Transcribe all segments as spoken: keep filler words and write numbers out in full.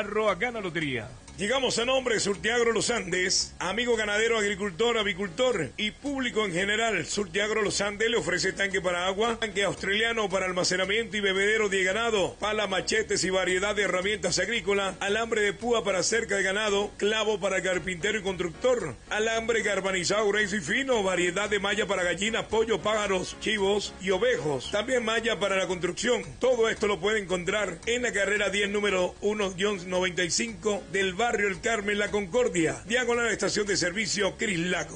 arroba gana lotería. Llegamos a nombre de Surtiagro Los Andes, amigo ganadero, agricultor, avicultor y público en general. Surtiagro Los Andes le ofrece tanque para agua, tanque australiano para almacenamiento y bebedero de ganado, pala, machetes y variedad de herramientas agrícolas, alambre de púa para cerca de ganado, clavo para carpintero y constructor, alambre galvanizado grueso y fino, variedad de malla para gallinas, pollos, pájaros, chivos y ovejos. También malla para la construcción. Todo esto lo puede encontrar en la carrera diez, número uno noventa y cinco del barrio Barrio El Carmen, La Concordia, diagonal a la estación de servicio Cris Lago.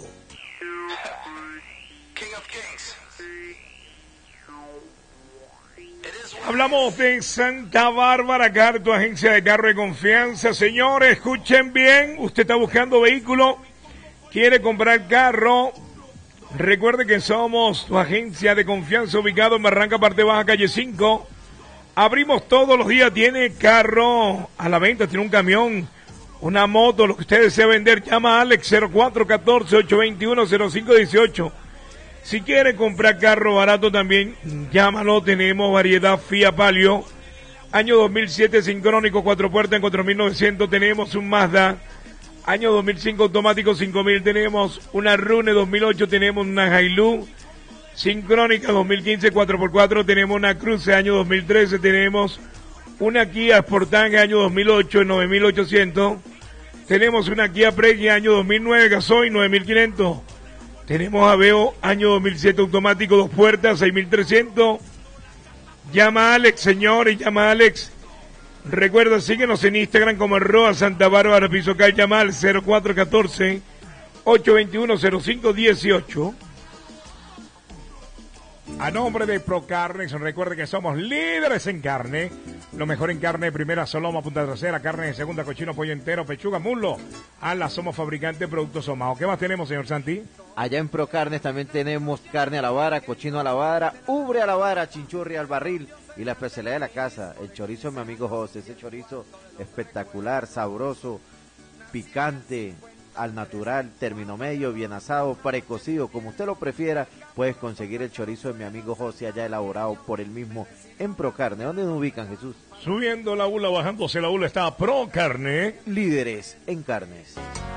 Hablamos de Santa Bárbara Car, tu agencia de carro de confianza. Señores, escuchen bien, usted está buscando vehículo, quiere comprar carro. Recuerde que somos tu agencia de confianza ubicado en Barranca, parte baja, calle cinco. Abrimos todos los días, tiene carro a la venta, tiene un camión, una moto, lo que usted desea vender. Llama a Alex cero cuatro uno cuatro, ocho dos uno, cero cinco uno ocho. Si quiere comprar carro barato también, llámalo. Tenemos variedad Fiat Palio, año dos mil siete, sincrónico, cuatro puertas en cuatro mil novecientos. Tenemos un Mazda, año dos mil cinco, automático, cinco mil. Tenemos una Rune dos mil ocho, tenemos una Hilux sincrónica dos mil quince, cuatro por cuatro. Tenemos una Cruze, año dos mil trece. Tenemos una Kia Sportage, año dos mil ocho, nueve mil ochocientos. Tenemos una Kia Pregi, año dos mil nueve, gasoil, nueve mil quinientos. Tenemos Aveo, año dos mil siete, automático, dos puertas, seis mil trescientos. Llama a Alex, señores, llama a Alex. Recuerda, síguenos en Instagram como arroba Santa Bárbara Pisocal. Llama al cero cuatro uno cuatro, ocho dos uno, cero cinco uno ocho. A nombre de Procarnes, recuerde que somos líderes en carne. Lo mejor en carne de primera, soloma, punta trasera, carne de segunda, cochino, pollo entero, pechuga, muslo. Ala, somos fabricantes de productos somados. ¿Qué más tenemos, señor Santi? Allá en Procarnes también tenemos carne a la vara, cochino a la vara, ubre a la vara, chinchurri al barril. Y la especialidad de la casa, el chorizo de mi amigo José. Ese chorizo espectacular, sabroso, picante, al natural, término medio, bien asado, precocido, como usted lo prefiera. Puedes conseguir el chorizo de mi amigo José, allá elaborado por él mismo en Procarne. ¿Dónde nos ubican, Jesús? Subiendo la bula, bajándose la bula, está Procarne. Líderes en carnes.